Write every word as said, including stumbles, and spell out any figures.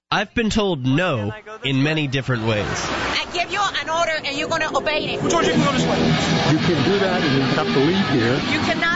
I've been told no in many different ways. I give you an order and you're going to obey it. George, you can go this way. You can do that and you have to leave here. You cannot